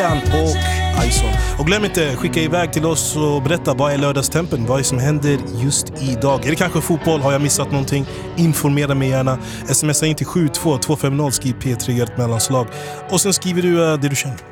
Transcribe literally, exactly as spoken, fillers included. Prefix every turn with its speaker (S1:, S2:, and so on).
S1: Bayern och Ison. Och glöm inte, skicka iväg till oss och berätta vad är lördagstempen, vad är som händer just idag. Är det kanske fotboll? Har jag missat någonting? Informera mig gärna. Smsa in till sju två två fem noll, skriv P tre, gör ett mellanslag. Och sen skriver du uh, det du känner.